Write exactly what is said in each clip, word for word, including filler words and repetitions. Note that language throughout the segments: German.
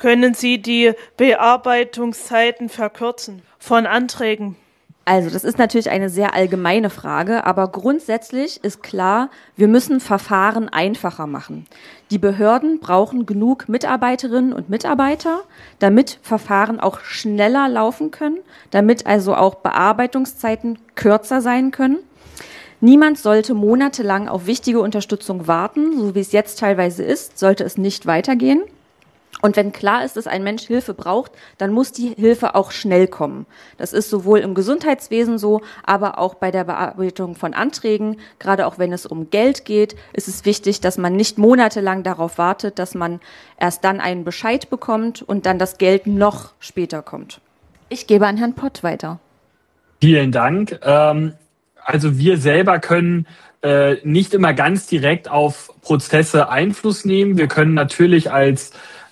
Können Sie die Bearbeitungszeiten verkürzen von Anträgen? Also das ist natürlich eine sehr allgemeine Frage, aber grundsätzlich ist klar, wir müssen Verfahren einfacher machen. Die Behörden brauchen genug Mitarbeiterinnen und Mitarbeiter, damit Verfahren auch schneller laufen können, damit also auch Bearbeitungszeiten kürzer sein können. Niemand sollte monatelang auf wichtige Unterstützung warten, so wie es jetzt teilweise ist, sollte es nicht weitergehen. Und wenn klar ist, dass ein Mensch Hilfe braucht, dann muss die Hilfe auch schnell kommen. Das ist sowohl im Gesundheitswesen so, aber auch bei der Bearbeitung von Anträgen. Gerade auch wenn es um Geld geht, ist es wichtig, dass man nicht monatelang darauf wartet, dass man erst dann einen Bescheid bekommt und dann das Geld noch später kommt. Ich gebe an Herrn Pott weiter. Vielen Dank. Ähm, also wir selber können äh, nicht immer ganz direkt auf Prozesse Einfluss nehmen. Wir können natürlich als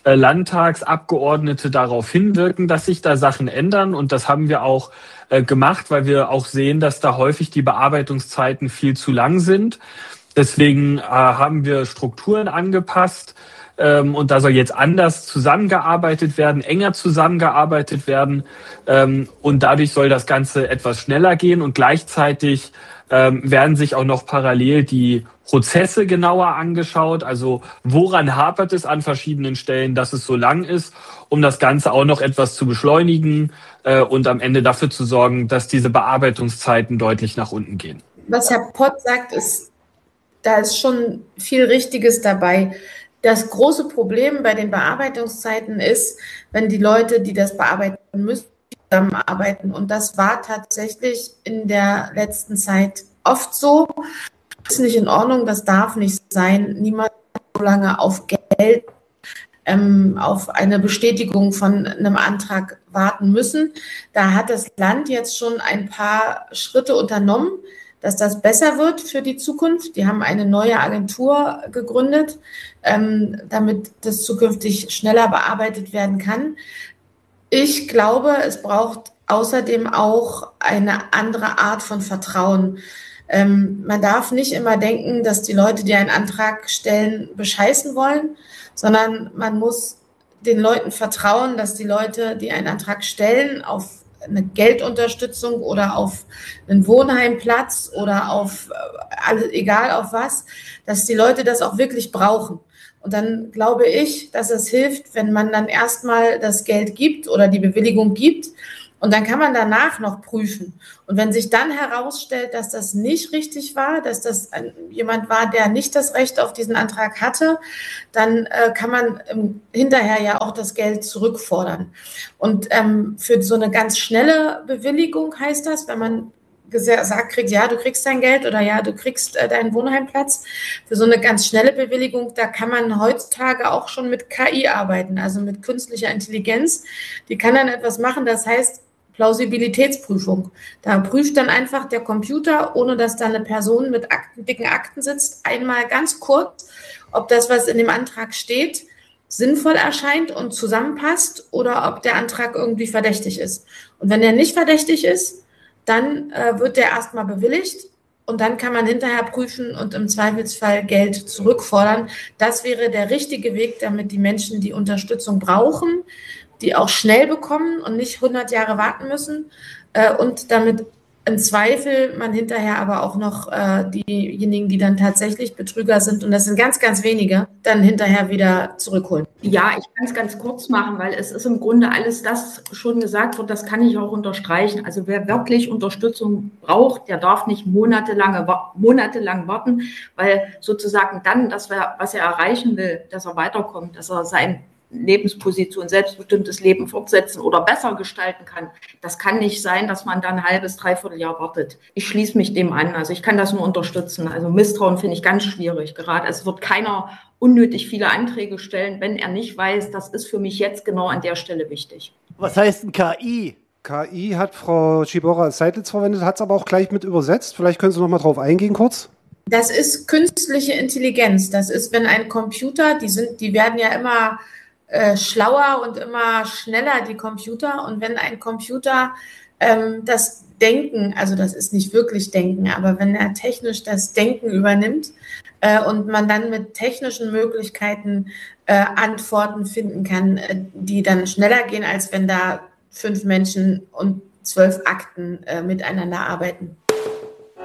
Landtagsabgeordnete darauf hinwirken, dass sich da Sachen ändern. Und das haben wir auch äh, gemacht, weil wir auch sehen, dass da häufig die Bearbeitungszeiten viel zu lang sind. Deswegen äh, haben wir Strukturen angepasst. Ähm, und da soll jetzt anders zusammengearbeitet werden, enger zusammengearbeitet werden. Ähm, und dadurch soll das Ganze etwas schneller gehen. Und gleichzeitig ähm, werden sich auch noch parallel die Prozesse genauer angeschaut, also woran hapert es an verschiedenen Stellen, dass es so lang ist, um das Ganze auch noch etwas zu beschleunigen äh, und am Ende dafür zu sorgen, dass diese Bearbeitungszeiten deutlich nach unten gehen. Was Herr Pott sagt, ist, da ist schon viel Richtiges dabei. Das große Problem bei den Bearbeitungszeiten ist, wenn die Leute, die das bearbeiten müssen, zusammenarbeiten. Und das war tatsächlich in der letzten Zeit oft so. Das ist nicht in Ordnung, das darf nicht sein. Niemand so lange auf Geld, ähm, auf eine Bestätigung von einem Antrag warten müssen. Da hat das Land jetzt schon ein paar Schritte unternommen, dass das besser wird für die Zukunft. Die haben eine neue Agentur gegründet, ähm, damit das zukünftig schneller bearbeitet werden kann. Ich glaube, es braucht außerdem auch eine andere Art von Vertrauen. Ähm, man darf nicht immer denken, dass die Leute, die einen Antrag stellen, bescheißen wollen, sondern man muss den Leuten vertrauen, dass die Leute, die einen Antrag stellen, auf eine Geldunterstützung oder auf einen Wohnheimplatz oder auf alles, egal auf was, dass die Leute das auch wirklich brauchen. Und dann glaube ich, dass es hilft, wenn man dann erstmal das Geld gibt oder die Bewilligung gibt. Und dann kann man danach noch prüfen. Und wenn sich dann herausstellt, dass das nicht richtig war, dass das ein, jemand war, der nicht das Recht auf diesen Antrag hatte, dann äh, kann man ähm, hinterher ja auch das Geld zurückfordern. Und ähm, für so eine ganz schnelle Bewilligung heißt das, wenn man gesagt kriegt, ja, du kriegst dein Geld oder ja, du kriegst äh, deinen Wohnheimplatz. Für so eine ganz schnelle Bewilligung, da kann man heutzutage auch schon mit K I arbeiten, also mit künstlicher Intelligenz. Die kann dann etwas machen, das heißt Plausibilitätsprüfung. Da prüft dann einfach der Computer, ohne dass da eine Person mit Akten, dicken Akten sitzt, einmal ganz kurz, ob das, was in dem Antrag steht, sinnvoll erscheint und zusammenpasst oder ob der Antrag irgendwie verdächtig ist. Und wenn er nicht verdächtig ist, dann äh, wird der erstmal bewilligt und dann kann man hinterher prüfen und im Zweifelsfall Geld zurückfordern. Das wäre der richtige Weg, damit die Menschen, die Unterstützung brauchen, die auch schnell bekommen und nicht hundert Jahre warten müssen äh, und damit im Zweifel man hinterher aber auch noch äh, diejenigen, die dann tatsächlich Betrüger sind, und das sind ganz, ganz wenige, dann hinterher wieder zurückholen. Ja, ich kann es ganz kurz machen, weil es ist im Grunde alles das schon gesagt wird, das kann ich auch unterstreichen. Also wer wirklich Unterstützung braucht, der darf nicht monatelange, monatelang warten, weil sozusagen dann, das, was er erreichen will, dass er weiterkommt, dass er sein Lebensposition, selbstbestimmtes Leben fortsetzen oder besser gestalten kann. Das kann nicht sein, dass man dann ein halbes, dreiviertel Jahr wartet. Ich schließe mich dem an. Also ich kann das nur unterstützen. Also Misstrauen finde ich ganz schwierig. Gerade es wird keiner unnötig viele Anträge stellen, wenn er nicht weiß, das ist für mich jetzt genau an der Stelle wichtig. Was heißt ein K I? K I hat Frau Schibora-Seidlitz verwendet, hat es aber auch gleich mit übersetzt. Vielleicht können Sie noch mal drauf eingehen kurz. Das ist künstliche Intelligenz. Das ist, wenn ein Computer, die sind, die werden ja immer Äh, schlauer und immer schneller, die Computer. Und wenn ein Computer ähm, das Denken, also das ist nicht wirklich Denken, aber wenn er technisch das Denken übernimmt, äh, und man dann mit technischen Möglichkeiten äh, Antworten finden kann, äh, die dann schneller gehen, als wenn da fünf Menschen und zwölf Akten äh, miteinander arbeiten.